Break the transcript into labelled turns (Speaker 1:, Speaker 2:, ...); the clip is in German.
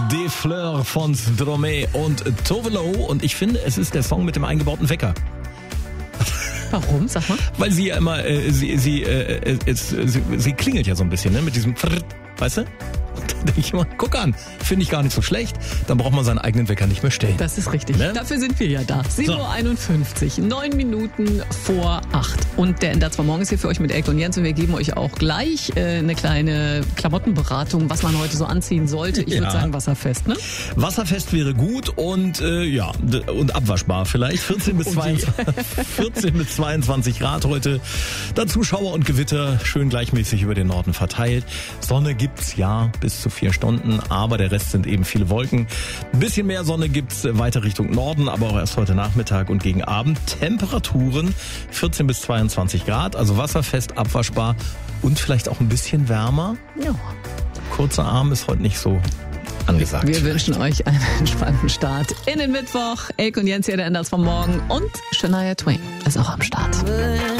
Speaker 1: Des Fleurs von Stromae und Tovelo. Und ich finde, es ist der Song mit dem eingebauten Wecker.
Speaker 2: Warum? Sag mal.
Speaker 1: Weil sie ja immer, sie klingelt ja so ein bisschen, ne? Mit diesem Frrrt, weißt du? Da denke ich immer, guck an, finde ich gar nicht so schlecht. Dann braucht man seinen eigenen Wecker nicht mehr stellen.
Speaker 2: Das ist richtig.
Speaker 1: Ne?
Speaker 2: Dafür sind wir ja da. 7.51 Uhr, 9 Minuten vor 8. Und der Ender 2 Morgen ist hier für euch mit Elke und Jens. Und wir geben euch auch gleich eine kleine Klamottenberatung, was man heute so anziehen sollte. Ich würde sagen wasserfest, ne?
Speaker 1: Wasserfest wäre gut und und abwaschbar vielleicht. 14 bis 22 Grad heute. Dazu Schauer und Gewitter, schön gleichmäßig über den Norden verteilt. Sonne gibt's ja bis zu 4 Stunden, aber der Rest sind eben viele Wolken. Ein bisschen mehr Sonne gibt's weiter Richtung Norden, aber auch erst heute Nachmittag und gegen Abend. Temperaturen 14 bis 22 Grad, also wasserfest, abwaschbar und vielleicht auch ein bisschen wärmer.
Speaker 2: Ja.
Speaker 1: Kurzer Arm ist heute nicht so angesagt.
Speaker 2: Wir wünschen euch einen entspannten Start in den Mittwoch. Elke und Jens hier, der Ender 2 Morgen und Shania Twain ist auch am Start.